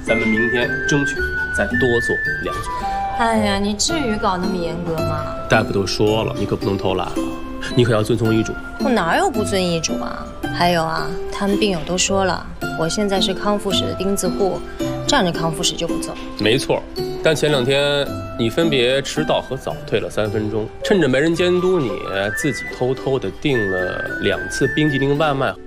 咱们明天争取再多做2组。 哎呀，你至于搞那么严格吗？ 大夫都说了，你可不能偷懒了，你可要遵从医嘱。 我哪有不遵医嘱啊？还有啊，他们病友都说了，我现在是康复室的钉子户，站着康复室就不走。 没错，但前2天你分别迟到和早退了3分钟，趁着没人监督你，自己偷偷的订了2次冰激凌外卖。